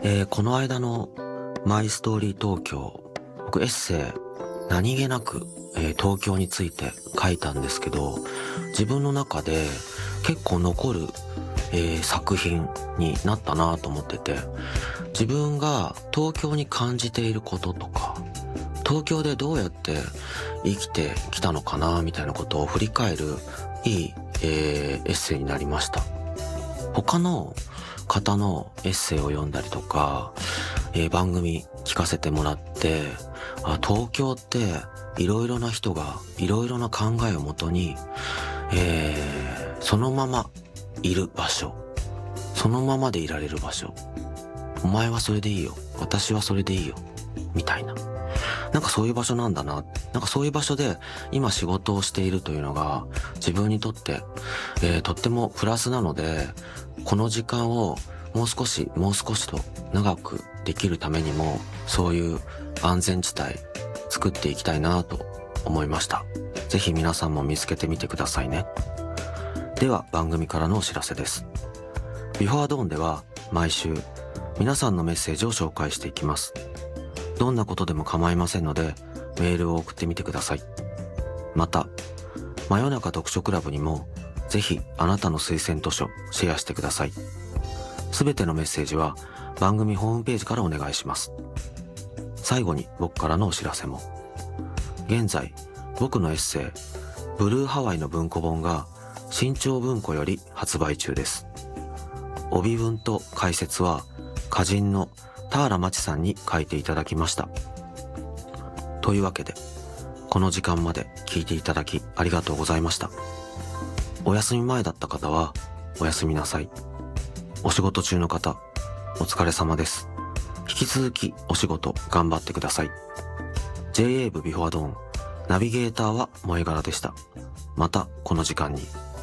この間のマイストーリー東京、僕エッセイ何気なく、東京について書いたんですけど、自分の中で結構残る、作品になったなと思ってて、自分が東京に感じていることとか、東京でどうやって生きてきたのかなみたいなことを振り返るいい、エッセイになりました。他の方のエッセイを読んだりとか、番組聞かせてもらって、東京っていろいろな人がいろいろな考えをもとに、そのままいる場所、そのままでいられる場所、お前はそれでいいよ、私はそれでいいよ、みたいな。なんかそういう場所なんだな。なんかそういう場所で今仕事をしているというのが自分にとって、とってもプラスなので、この時間をもう少しと長くできるためにも、そういう安全地帯作っていきたいなと思いました。ぜひ皆さんも見つけてみてくださいね。では番組からのお知らせです。ビフォードーンでは毎週皆さんのメッセージを紹介していきます。どんなことでも構いませんのでメールを送ってみてください。また真夜中読書クラブにもぜひあなたの推薦図書シェアしてください。すべてのメッセージは番組ホームページからお願いします。最後に僕からのお知らせも。現在僕のエッセイブルーハワイの文庫本が新潮文庫より発売中です。帯文と解説は歌人の田原町さんに書いていただきました。というわけでこの時間まで聞いていただきありがとうございました。お休み前だった方はおやすみなさい。お仕事中の方お疲れ様です。引き続きお仕事頑張ってください。 JA 部ビフォアドーンナビゲーターは萌柄でした。またこの時間に。